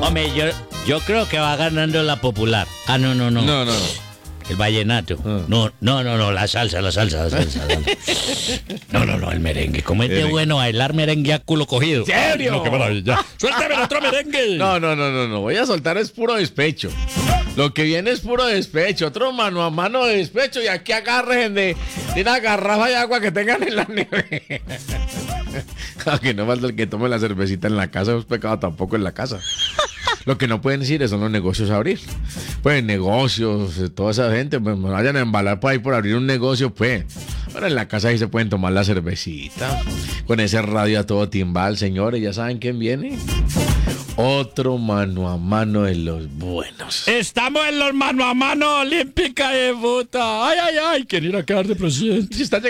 Hombre, yo creo que va ganando la popular. Ah, no. No. El vallenato. No, la salsa. No, el merengue. Como es de bueno bailar merengue a culo cogido. ¿En serio? No, qué maravilla. Suéltame el otro merengue. No. Voy a soltar es puro despecho. Lo que viene es puro despecho. Otro mano a mano de despecho. Y aquí agarren de una garrafa de agua que tengan en la nevera. Que no falta el que tome la cervecita en la casa. No es pecado tampoco en la casa. Lo que no pueden decir son los negocios a abrir. Pues negocios, toda esa gente, pues me vayan a embalar por ahí por abrir un negocio, pues. Ahora en la casa ahí se pueden tomar la cervecita. Con ese radio a todo timbal, señores. ¿Ya saben quién viene? Otro mano a mano de los buenos. Estamos en los mano a mano olímpica de puta. Ay, ¿quién irá a quedar de presidente? Si está